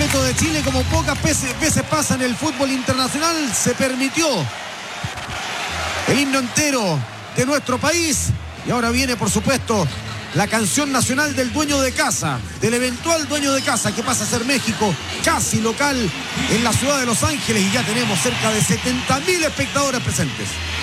respeto de Chile, como pocas veces pasa en el fútbol internacional, se permitió el himno entero de nuestro país. Y ahora viene, por supuesto, la canción nacional del dueño de casa, del eventual dueño de casa, que pasa a ser México, casi local en la ciudad de Los Ángeles, y ya tenemos cerca de 70.000 espectadores presentes.